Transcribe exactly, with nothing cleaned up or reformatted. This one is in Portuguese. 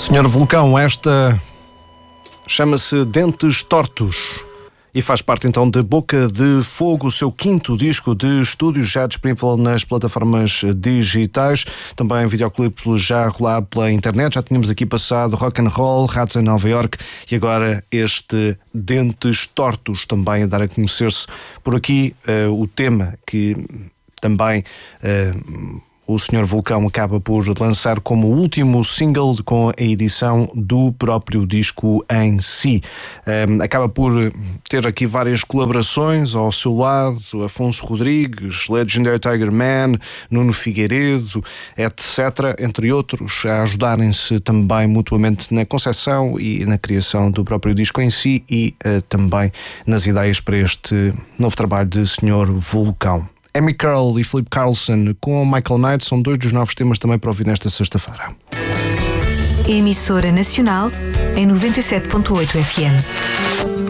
senhor Vulcão, esta chama-se Dentes Tortos e faz parte então de Boca de Fogo, o seu quinto disco de estúdio, já disponível nas plataformas digitais, também videoclipe já rolado pela internet. Já tínhamos aqui passado Rock and Roll, Ratos em Nova York e agora este Dentes Tortos, também a dar a conhecer-se por aqui uh, o tema que também uh, o senhor Vulcão acaba por lançar como último single com a edição do próprio disco em si. Um, acaba por ter aqui várias colaborações ao seu lado: Afonso Rodrigues, Legendary Tiger Man, Nuno Figueiredo, etcétera, entre outros, a ajudarem-se também mutuamente na concepção e na criação do próprio disco em si e uh, também nas ideias para este novo trabalho de senhor Vulcão. Amy Curl e Philip Carlson com Michael Knight são dois dos novos temas também para ouvir nesta sexta-feira. Emissora Nacional em noventa e sete ponto oito F M.